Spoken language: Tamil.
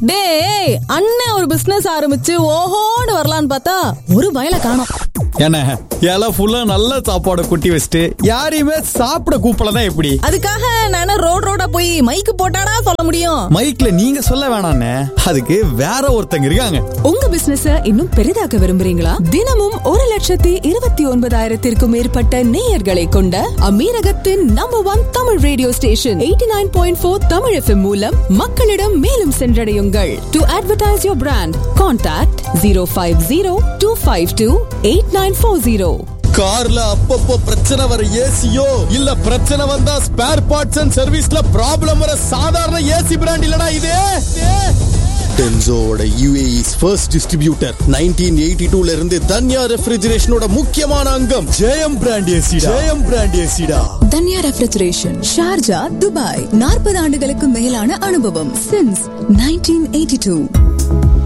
டேய், அண்ணன் ஒரு பிசினஸ் ஆரம்பிச்சு ஓஹோன்னு வரலான்னு பார்த்தா ஒரு பயல காணோம். என்ன இலை ஃபுல்லா நல்ல சாப்பாடு கொட்டி வச்சுட்டு யாரையுமே சாப்பிட கூப்பிடலாம் எப்படி? அதுக்காக நானே ரோடா போய் மைக்கு போட்டாடா சொல்ல முடியும்? மைக்ல நீங்க சொல்ல வேணாண்ணே, அதுக்கு வேற ஒருத்தங்க இருக்காங்க. உங்க பிசினஸ இன்னும் பெரிதாக்க விரும்புறீங்களா? தினமும் 1,29,000 மேற்பட்ட நேயர்களை கொண்ட அமீரகத்தின் number 1 Tamil radio station 89.4 Tamil FM மூலம் மக்களிடம் மேலும் சென்றடையுங்கள். To advertise your brand, contact 050-252-8940. கார்ல அப்பப்போ பிரச்சனை வர ஏசியோ இல்ல பிரச்சனை வந்தா ஸ்பேர் பார்ட்ஸ் அண்ட் சர்வீஸ்ல ப்ராப்ளம் வர சாதாரண ஏசி பிராண்ட் இல்லடா இது. டென்சோவோட UAE's first distributor 1982ல இருந்து தன்யா ரெஃப்ரிஜரேஷனோட முக்கியமான அங்கம் ஜெயம் brand ஏசிடா. Dhanya refrigeration, Sharjah, Dubai. 40 ஆண்டுகளுக்கு மேலான அனுபவம். since 1982.